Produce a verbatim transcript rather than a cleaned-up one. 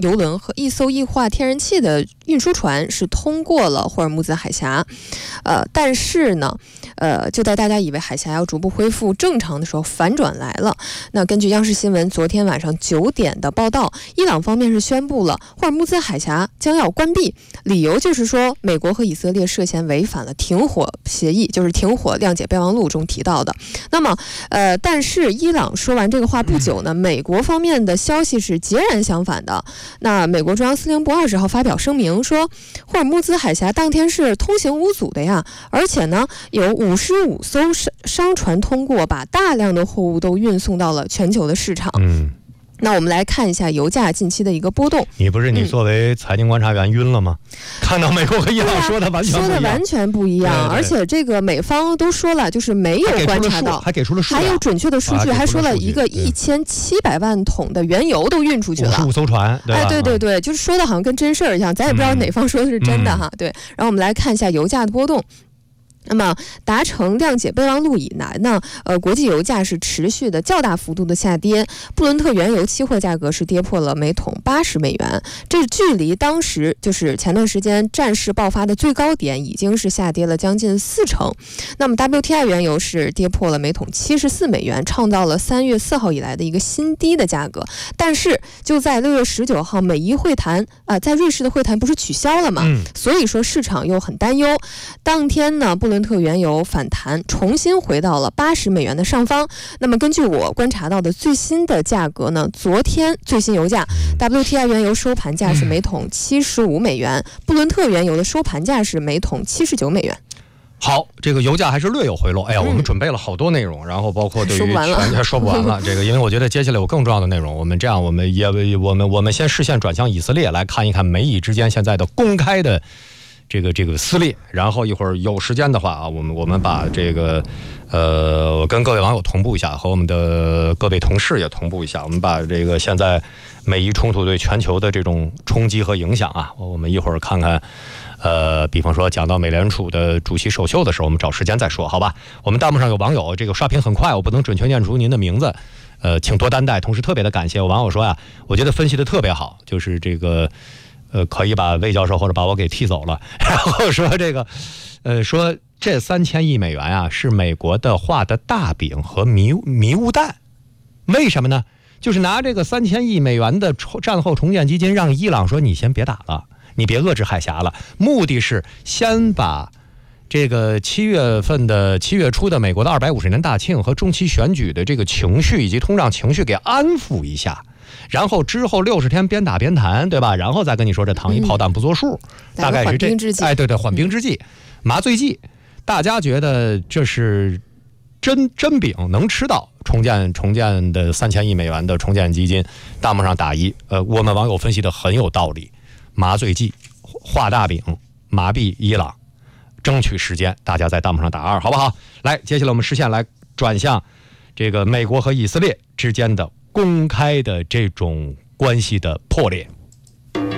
油轮和一艘液化天然气的运输船是通过了霍尔木兹海峡。呃，但是呢，呃，就在大家以为海峡要逐步恢复正常的时候，反转来了。那根据央视新闻昨天晚上九点的报道，伊朗方面是宣布了霍尔木兹海峡将要关闭，理由就是说美国和以色列涉嫌违反了停火协议，就是停火谅解备忘录中提到的。那么，呃，但是伊朗说完这个话不久呢，美国方面的消息是截然相反的。那美国中央司令部二十号发表声明说，霍尔木兹海峡当天是通行无阻的呀，而且呢，有五十五艘商船通过，把大量的货物都运送到了全球的市场。 嗯。 那我们来看一下油价近期的一个波动。 你不是你作为财经观察员晕了吗？嗯、看到美国和伊朗说的完全不一样， 说的完全不一样，对对对，而且这个美方都说了，就是没有观察到， 还给出了数， 还有准确的数据， 啊、 还说了一个一千七百万桶的原油都运出去了， 五十五艘船，对吧？ 哎，对对对，就是说的好像跟真事儿一样，咱也不知道哪方说的是真的哈。嗯、对，然后我们来看一下油价的波动。那么达成谅解备忘录以来呢，呃，国际油价是持续的较大幅度的下跌，布伦特原油期货价格是跌破了每桶八十美元，这距离当时就是前段时间战事爆发的最高点已经是下跌了将近四成。那么 W T I 原油是跌破了每桶七十四美元，创造了三月四号以来的一个新低的价格。但是就在六月十九号，美伊会谈啊、呃，在瑞士的会谈不是取消了嘛？嗯、所以说市场又很担忧。当天呢，布伦特原油反弹，重新回到了八十美元的上方。那么根据我观察到的最新的价格呢，昨天最新油价 W T I 原油收盘价是每桶七十五美元，布伦特原油的收盘价是每桶七十九美元。 好，这个油价还是略有回落。哎呀，我们准备了好多内容，嗯、然后包括对于全说不完了。这个，因为我觉得接下来有更重要的内容。我们这样，我们也我们我们先视线转向以色列，来看一看美以之间现在的公开的这个这个撕裂。然后一会儿有时间的话啊，我们我们把这个呃，我跟各位网友同步一下，和我们的各位同事也同步一下。我们把这个现在美伊冲突对全球的这种冲击和影响啊，我们一会儿看看。呃，比方说讲到美联储的主席首秀的时候，我们找时间再说，好吧？我们弹幕上有网友，这个刷屏很快，我不能准确念出您的名字，呃，请多担待。同时特别的感谢有网友说呀、啊，我觉得分析的特别好，就是这个呃，可以把魏教授或者把我给踢走了。然后说这个，呃，说这三千亿美元啊，是美国的画的大饼和迷迷雾弹，为什么呢？就是拿这个三千亿美元的战后重建基金，让伊朗说你先别打了。你别遏制海峡了，目的是先把这个七月份的七月初的美国的二百五十年大庆和中期选举的这个情绪以及通胀情绪给安抚一下，然后之后六十天边打边谈，对吧？然后再跟你说这糖衣炮弹不作数，嗯、大概是这哎对对缓兵之计、嗯、麻醉剂，大家觉得这是真真饼能吃到。重建重建的三千亿美元的重建基金，弹幕上打一，呃，我们网友分析的很有道理。麻醉剂画大饼麻痹伊朗，争取时间，大家在弹幕上打二好不好？来，接下来我们视线来转向这个美国和以色列之间的公开的这种关系的破裂。